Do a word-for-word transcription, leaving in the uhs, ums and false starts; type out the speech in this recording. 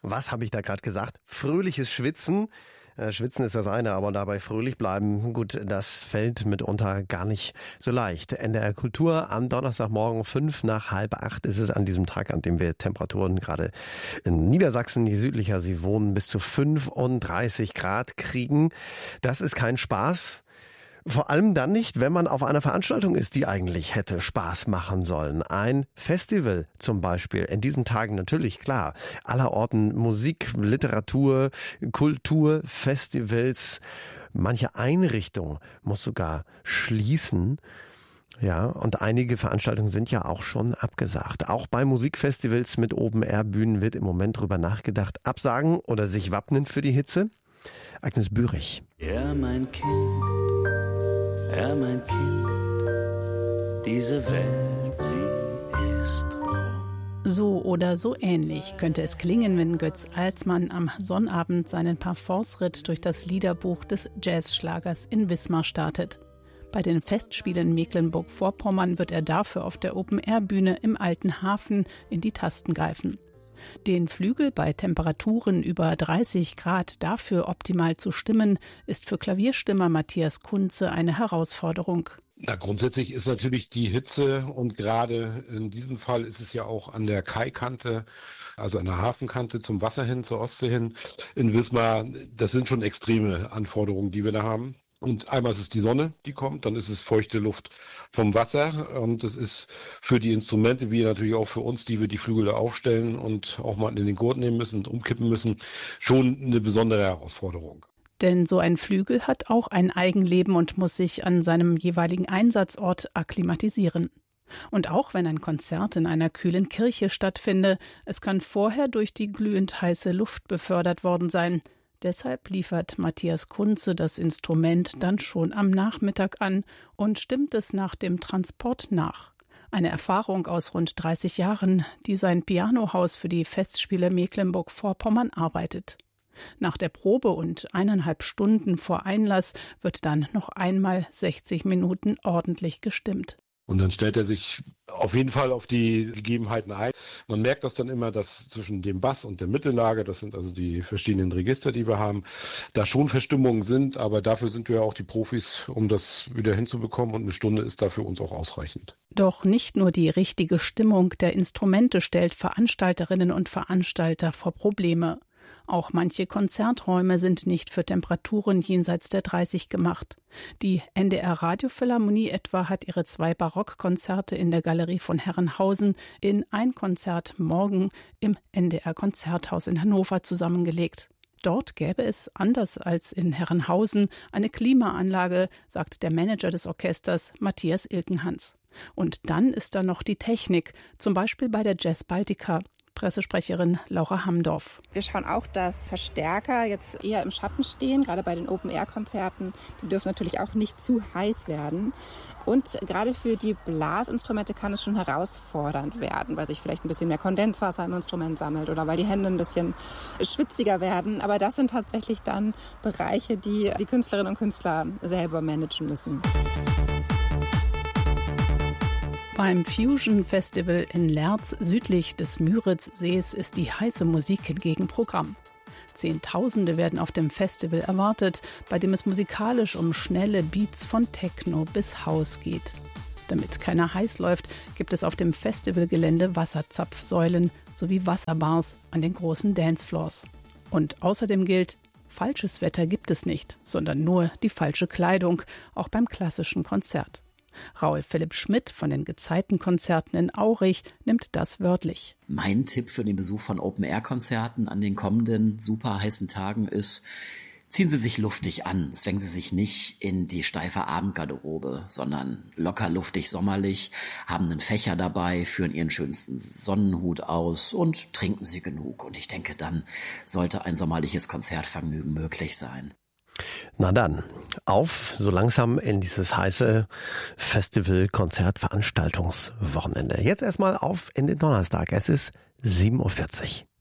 Was habe ich da gerade gesagt? Fröhliches Schwitzen. Äh, Schwitzen ist das eine, aber dabei fröhlich bleiben, gut, das fällt mitunter gar nicht so leicht. N D R Kultur am Donnerstagmorgen fünf nach halb acht ist es an diesem Tag, an dem wir Temperaturen gerade in Niedersachsen, je südlicher Sie wohnen, bis zu fünfunddreißig Grad kriegen. Das ist kein Spaß. Vor allem dann nicht, wenn man auf einer Veranstaltung ist, die eigentlich hätte Spaß machen sollen. Ein Festival zum Beispiel. In diesen Tagen natürlich, klar, allerorten Musik, Literatur, Kultur, Festivals. Manche Einrichtung muss sogar schließen. Ja, und einige Veranstaltungen sind ja auch schon abgesagt. Auch bei Musikfestivals mit Open-Air-Bühnen wird im Moment drüber nachgedacht, absagen oder sich wappnen für die Hitze. Agnes Bürich. Ja, mein Kind, ja, mein Kind, diese Welt, sie ist rund. So oder so ähnlich könnte es klingen, wenn Götz Alsmann am Sonnabend seinen Parforce-Ritt durch das Liederbuch des Jazzschlagers in Wismar startet. Bei den Festspielen Mecklenburg-Vorpommern wird er dafür auf der Open-Air-Bühne im Alten Hafen in die Tasten greifen. Den Flügel bei Temperaturen über dreißig Grad dafür optimal zu stimmen, ist für Klavierstimmer Matthias Kunze eine Herausforderung. Na, grundsätzlich ist natürlich die Hitze, und gerade in diesem Fall ist es ja auch an der Kaikante, also an der Hafenkante zum Wasser hin, zur Ostsee hin in Wismar, das sind schon extreme Anforderungen, die wir da haben. Und einmal ist es die Sonne, die kommt, dann ist es feuchte Luft vom Wasser, und das ist für die Instrumente, wie natürlich auch für uns, die wir die Flügel da aufstellen und auch mal in den Gurt nehmen müssen und umkippen müssen, schon eine besondere Herausforderung. Denn so ein Flügel hat auch ein Eigenleben und muss sich an seinem jeweiligen Einsatzort akklimatisieren. Und auch wenn ein Konzert in einer kühlen Kirche stattfinde, es kann vorher durch die glühend heiße Luft befördert worden sein. Deshalb liefert Matthias Kunze das Instrument dann schon am Nachmittag an und stimmt es nach dem Transport nach. Eine Erfahrung aus rund dreißig Jahren, die sein Pianohaus für die Festspiele Mecklenburg-Vorpommern arbeitet. Nach der Probe und eineinhalb Stunden vor Einlass wird dann noch einmal sechzig Minuten ordentlich gestimmt. Und dann stellt er sich auf jeden Fall auf die Gegebenheiten ein. Man merkt das dann immer, dass zwischen dem Bass und der Mittellage, das sind also die verschiedenen Register, die wir haben, da schon Verstimmungen sind, aber dafür sind wir ja auch die Profis, um das wieder hinzubekommen, und eine Stunde ist da für uns auch ausreichend. Doch nicht nur die richtige Stimmung der Instrumente stellt Veranstalterinnen und Veranstalter vor Probleme. Auch manche Konzerträume sind nicht für Temperaturen jenseits der dreißig gemacht. Die N D R-Radiophilharmonie etwa hat ihre zwei Barockkonzerte in der Galerie von Herrenhausen in ein Konzert morgen im N D R-Konzerthaus in Hannover zusammengelegt. Dort gäbe es, anders als in Herrenhausen, eine Klimaanlage, sagt der Manager des Orchesters Matthias Ilkenhans. Und dann ist da noch die Technik, zum Beispiel bei der Jazz Baltica. Pressesprecherin Laura Hamdorf. Wir schauen auch, dass Verstärker jetzt eher im Schatten stehen, gerade bei den Open-Air-Konzerten. Die dürfen natürlich auch nicht zu heiß werden. Und gerade für die Blasinstrumente kann es schon herausfordernd werden, weil sich vielleicht ein bisschen mehr Kondenswasser im Instrument sammelt oder weil die Hände ein bisschen schwitziger werden. Aber das sind tatsächlich dann Bereiche, die die Künstlerinnen und Künstler selber managen müssen. Beim Fusion Festival in Lerz südlich des Müritzsees ist die heiße Musik hingegen Programm. Zehntausende werden auf dem Festival erwartet, bei dem es musikalisch um schnelle Beats von Techno bis House geht. Damit keiner heiß läuft, gibt es auf dem Festivalgelände Wasserzapfsäulen sowie Wasserbars an den großen Dancefloors. Und außerdem gilt, falsches Wetter gibt es nicht, sondern nur die falsche Kleidung, auch beim klassischen Konzert. Raul Philipp Schmidt von den Gezeitenkonzerten in Aurich nimmt das wörtlich. Mein Tipp für den Besuch von Open-Air-Konzerten an den kommenden super heißen Tagen ist, ziehen Sie sich luftig an, zwängen Sie sich nicht in die steife Abendgarderobe, sondern locker luftig sommerlich, haben einen Fächer dabei, führen Ihren schönsten Sonnenhut aus und trinken Sie genug. Und ich denke, dann sollte ein sommerliches Konzertvergnügen möglich sein. Na dann, auf so langsam in dieses heiße Festival-Konzert-Veranstaltungswochenende. Jetzt erstmal auf in den Donnerstag. Es ist sieben Uhr vierzig.